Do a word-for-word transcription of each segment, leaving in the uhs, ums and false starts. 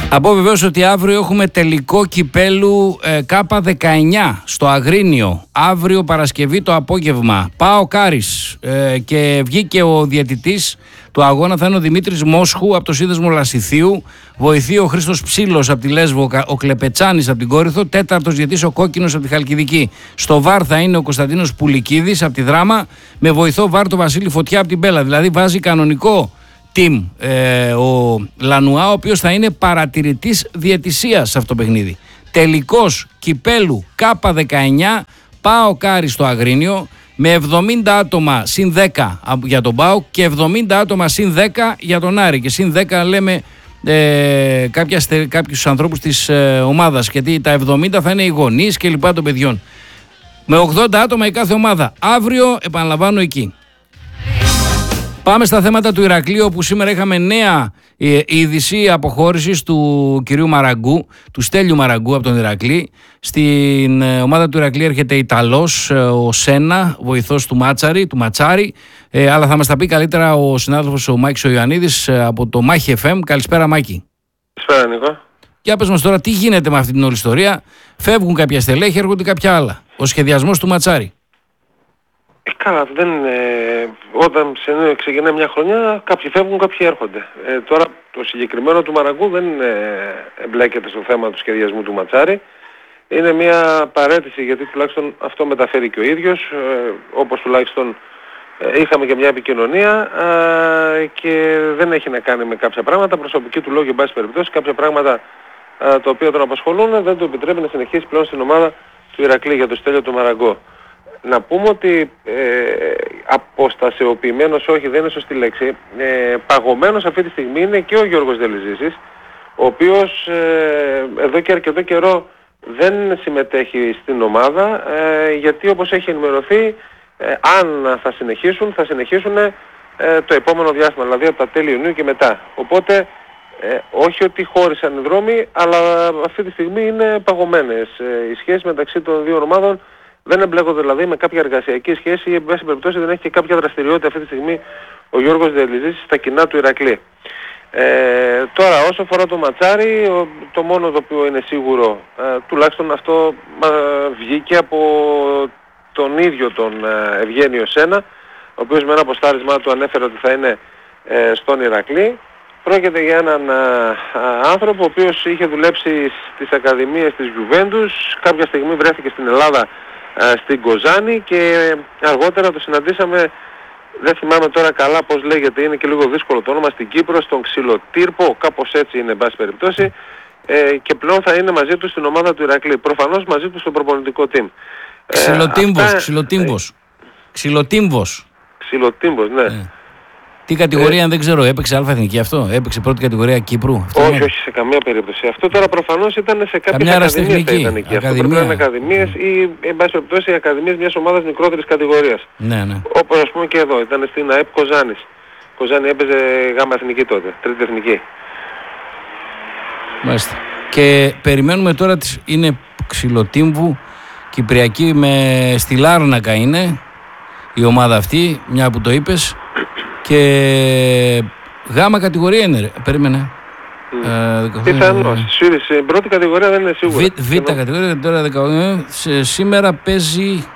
Από βεβαίως ότι αύριο έχουμε τελικό κυπέλου ε, Κάπα δεκαεννιά στο Αγρίνιο. Αύριο Παρασκευή το απόγευμα. ΠΑΟΚ Άρης ε, και βγήκε ο διαιτητής του αγώνα, θα είναι ο Δημήτρης Μόσχου από το Σύνδεσμο Λασιθίου. Βοηθεί ο Χρήστος Ψήλος από τη Λέσβο, ο Κλεπετσάνης από την Κόρινθο. Τέταρτος διαιτητής ο Κόκκινος από τη Χαλκιδική. Στο ΒΑΡ θα είναι ο Κωνσταντίνος Πουλικίδης από τη Δράμα. Με βοηθό ΒΑΡ το Βασίλη Φωτιά από την Μπέλα. Δηλαδή βάζει κανονικό team ε, ο Λανουά, ο οποίος θα είναι παρατηρητής διαιτησίας σε αυτό το παιχνίδι. Τελικός κυπέλου Κάπα δεκαεννιά, ΠΑΟΚ Άρης στο Αγρίνιο, με εβδομήντα άτομα συν δέκα για τον ΠΑΟΚ και εβδομήντα άτομα συν δέκα για τον Άρη. Και συν δέκα λέμε ε, κάποια, κάποιους ανθρώπους της ε, ομάδας, γιατί τα εβδομήντα θα είναι οι γονείς και λοιπά των παιδιών. Με ογδόντα άτομα η κάθε ομάδα. Αύριο επαναλαμβάνω εκεί. Πάμε στα θέματα του Ηρακλείου, όπου σήμερα είχαμε νέα ε, είδηση αποχώρησης του κυρίου Μαραγκού, του Στέλιου Μαραγκού από τον Ηρακλή. Στην ε, ομάδα του Ηρακλή έρχεται Ιταλός, ε, ο Σένα, βοηθός του Μάτσαρη, του Ματσάρη, ε, αλλά θα μας τα πει καλύτερα ο συνάδελφος ο Μάκης ο Ιωαννίδης ε, από το Μάχη εφ εμ. Καλησπέρα Μάκη. Καλησπέρα Νίκο. Για πες μας τώρα τι γίνεται με αυτή την όλη ιστορία. Φεύγουν κάποια στελέχη, έρχονται κάποια άλλα. Ο σχεδιασμός του Ματσάρη. Ε, καλά, δεν είναι... Όταν ξεκινάει μια χρονιά, κάποιοι φεύγουν, κάποιοι έρχονται. Ε, τώρα το συγκεκριμένο του Μαραγκού δεν ε, εμπλέκεται στο θέμα του σχεδιασμού του Ματσάρη. Είναι μια παρέτηση, γιατί τουλάχιστον αυτό μεταφέρει και ο ίδιος, ε, όπως τουλάχιστον ε, είχαμε και μια επικοινωνία ε, και δεν έχει να κάνει με κάποια πράγματα, προσωπική του λόγου, εν πάση περιπτώσει, κάποια πράγματα ε, τα οποία τον απασχολούν δεν το επιτρέπει να συνεχίσει πλέον στην ομάδα του Ηρακλή για το Στέλιο του Μαραγκό. Να πούμε ότι ε, αποστασιοποιημένος, όχι δεν είναι σωστή λέξη, ε, παγωμένος αυτή τη στιγμή είναι και ο Γιώργος Δελιζήσης, ο οποίος ε, εδώ και αρκετό καιρό δεν συμμετέχει στην ομάδα, ε, γιατί όπως έχει ενημερωθεί, ε, αν θα συνεχίσουν, θα συνεχίσουν ε, το επόμενο διάστημα, δηλαδή από τα τέλη Ιουνίου και μετά. Οπότε ε, όχι ότι χώρισαν οι δρόμοι, αλλά αυτή τη στιγμή είναι παγωμένες ε, οι σχέσεις μεταξύ των δύο ομάδων. Δεν εμπλέκονται δηλαδή με κάποια εργασιακή σχέση ή εν πάση περιπτώσει δεν έχει και κάποια δραστηριότητα αυτή τη στιγμή ο Γιώργος Δελιζήσης στα κοινά του Ηρακλή. Ε, τώρα όσο αφορά το Ματσάρι, το μόνο το οποίο είναι σίγουρο, ε, τουλάχιστον αυτό ε, βγήκε από τον ίδιο τον ε, Ευγένιο Σένα, ο οποίος με ένα αποστάρισμά του ανέφερε ότι θα είναι ε, στον Ηρακλή. Πρόκειται για έναν α, α, άνθρωπο ο οποίος είχε δουλέψει στις ακαδημίες της Γιουβέντους, κάποια στιγμή βρέθηκε στην Ελλάδα α, στην Κοζάνη και αργότερα το συναντήσαμε, δεν θυμάμαι τώρα καλά πώς λέγεται, είναι και λίγο δύσκολο το όνομα, στην Κύπρο, στον Ξυλοτύρπο, κάπως έτσι είναι εν πάση περιπτώσει, ε, και πλέον θα είναι μαζί του στην ομάδα του Ηρακλή, προφανώς μαζί του στο προπονητικό team. Ξυλοτύμβος, ε, αυτά... ξυλοτύμβος, ξυλοτύμβος. Ξυλοτύμβος, ναι. Ε. Τι κατηγορία, ε, δεν ξέρω, έπαιξε αλφα-εθνική αυτό, έπαιξε πρώτη κατηγορία Κύπρου. Αυτό όχι, είναι... όχι, σε καμία περίπτωση. Αυτό τώρα προφανώς ήταν σε κάποιες καμιά ακαδημίες θα ήταν εκεί. Αυτό πρέπει να είναι ακαδημίες mm. ή, εν πάση περιπτώσει, ακαδημίες μιας ομάδας μικρότερης κατηγορίας. Ναι, ναι. Όπως ας πούμε και εδώ, ήταν στην ΑΕΠ Κοζάνης. Κοζάνη έπαιζε γάμα εθνική τότε, τρίτη εθνική. Μάλιστα. Και περιμένουμε τώρα, τις... είναι Ξυλοτύμβου, Κυπριακή με στη Λάρνακα είναι η ομάδα αυτή, μια που το είπες. Και γάμα κατηγορία είναι, ρε. Περίμενε. Mm. Πιθανώς. Στην πρώτη κατηγορία δεν είναι σίγουρα. Β, β κατηγορία, τώρα δεκαοκτώ. Σήμερα παίζει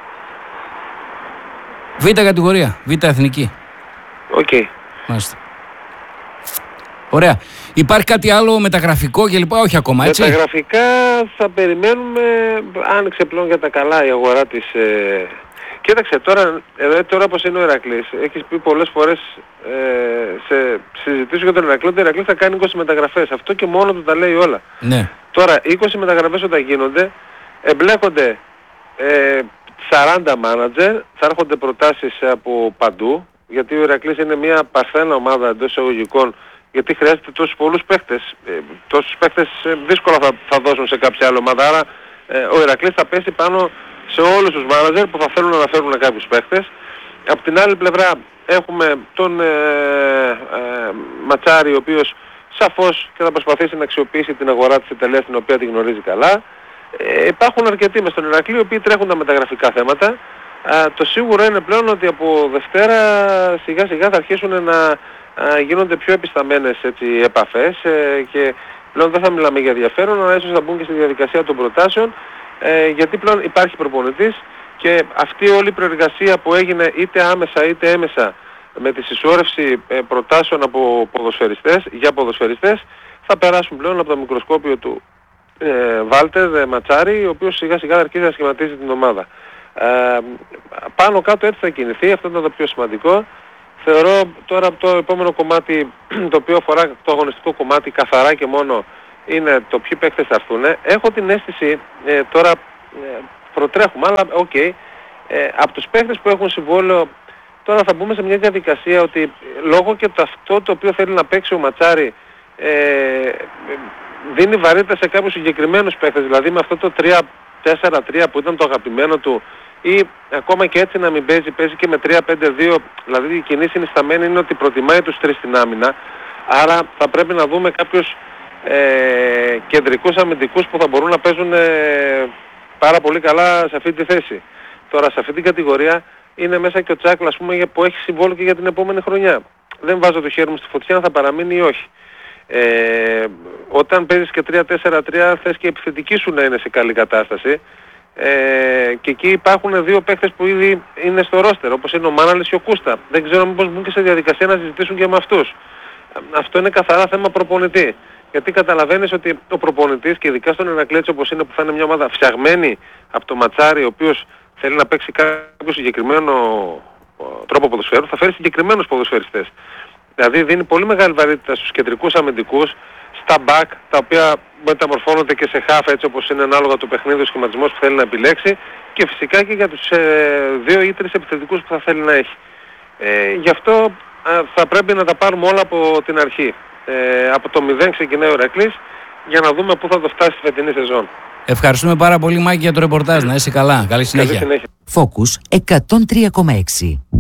Β κατηγορία, Β εθνική. Οκ. Okay. Μάλιστα. Ωραία. Υπάρχει κάτι άλλο μεταγραφικό και λοιπά, όχι ακόμα, έτσι. Μεταγραφικά θα περιμένουμε, άνοιξε πλέον για τα καλά η αγορά της... Ε... Κοίταξε, τώρα, εδώ, τώρα πως είναι ο Ηρακλής, έχεις πει πολλές φορές ε, σε συζητήσεις για τον Ηρακλή, ότι ο Ηρακλής θα κάνει είκοσι μεταγραφές. Αυτό και μόνο του τα λέει όλα. Ναι. Τώρα, είκοσι μεταγραφές όταν γίνονται, εμπλέκονται ε, σαράντα μάνατζερ, θα έρχονται προτάσεις από παντού, γιατί ο Ηρακλής είναι μια παρθένα ομάδα εντός εισαγωγικών, γιατί χρειάζεται τόσους πολλούς παίχτες. Ε, τόσους παίχτες ε, δύσκολα θα, θα δώσουν σε κάποια άλλη ομάδα, άρα ε, ο Ηρακλής θα πέσει πάνω σε όλους τους μάνατζερ που θα θέλουν να φέρουν κάποιους παίχτες. Απ' την άλλη πλευρά έχουμε τον ε, ε, Ματσάρη, ο οποίος σαφώς και θα προσπαθήσει να αξιοποιήσει την αγορά της Ιταλίας, την οποία τη γνωρίζει καλά. Ε, υπάρχουν αρκετοί μες στον Ηρακλή, οι οποίοι τρέχουν τα μεταγραφικά θέματα. Ε, το σίγουρο είναι πλέον ότι από Δευτέρα σιγά σιγά θα αρχίσουν να ε, γίνονται πιο επισταμένες έτσι, επαφές ε, και πλέον δεν θα μιλάμε για ενδιαφέρον, αλλά ίσως θα μπουν και στη διαδικασία των προτάσεων, ε, γιατί πλέον υπάρχει προπονητής και αυτή όλη η προεργασία που έγινε είτε άμεσα είτε έμεσα με τη συσσόρευση ε, προτάσεων από ποδοσφαιριστές, για ποδοσφαιριστές, θα περάσουν πλέον από το μικροσκόπιο του ε, Βάλτερ ε, Ματσάρη, ο οποίος σιγά σιγά αρχίζει να σχηματίζει την ομάδα. Ε, πάνω κάτω έτσι θα κινηθεί, αυτό ήταν το πιο σημαντικό. Θεωρώ τώρα το επόμενο κομμάτι, το οποίο αφορά το αγωνιστικό κομμάτι καθαρά και μόνο, είναι το ποιοι παίκτες θα έρθουν. Έχω την αίσθηση, ε, τώρα ε, προτρέχουμε, αλλά οκ, okay, ε, από τους παίκτες που έχουν συμβόλαιο, τώρα θα μπούμε σε μια διαδικασία ότι λόγω και το αυτό το οποίο θέλει να παίξει ο Ματσάρη, ε, δίνει βαρύτητα σε κάποιους συγκεκριμένους παίκτες, δηλαδή με αυτό το τρία τέσσερα τρία που ήταν το αγαπημένο του, ή ακόμα και έτσι να μην παίζει, παίζει και με τρία πέντε δύο, δηλαδή η κοινή συνισταμένη είναι ότι προτιμάει τους τρεις στην άμυνα, άρα θα πρέπει να δούμε κάποιους ε, κεντρικούς αμυντικούς που θα μπορούν να παίζουν ε, πάρα πολύ καλά σε αυτή τη θέση. Τώρα σε αυτή την κατηγορία είναι μέσα και ο Τσάκλα, ας πούμε, που έχει συμβόλαιο και για την επόμενη χρονιά. Δεν βάζω το χέρι μου στη φωτιά αν θα παραμείνει ή όχι. Ε, όταν παίζεις και τρία τέσσερα τρία θες και η επιθετική σου να είναι σε καλή κατάσταση, ε, και εκεί υπάρχουν δύο παίκτες που ήδη είναι στο ρόστερ, όπως είναι ο Μάναλης και ο Κούστα. Δεν ξέρω μήπως μπουν και σε διαδικασία να συζητήσουν και με αυτούς. Αυτό είναι καθαρά θέμα προπονητή. Γιατί καταλαβαίνεις ότι ο προπονητής, και ειδικά στον Ηρακλή όπως είναι, που θα είναι μια ομάδα φτιαγμένη από το Ματσάρι, ο οποίος θέλει να παίξει κάποιο συγκεκριμένο τρόπο ποδοσφαίρου, θα φέρει συγκεκριμένους ποδοσφαιριστές. Δηλαδή δίνει πολύ μεγάλη βαρύτητα στους κεντρικούς αμυντικούς, στα back, τα οποία μεταμορφώνονται και σε half, έτσι όπως είναι ανάλογα το παιχνίδι, ο σχηματισμός που θέλει να επιλέξει, και φυσικά και για τους ε, δύο ή τρεις επιθετικούς που θα θέλει να έχει. Ε, γι' αυτό ε, θα πρέπει να τα πάρουμε όλα από την αρχή. Ε, από το μηδέν ξεκινάει ο Ηρακλής, για να δούμε πού θα το φτάσει στη φετινή σεζόν. Ευχαριστούμε πάρα πολύ, Μάκη, για το ρεπορτάζ. Να είσαι καλά. Καλή συνέχεια. Καλή συνέχεια. Focus εκατόν τρία κόμμα έξι.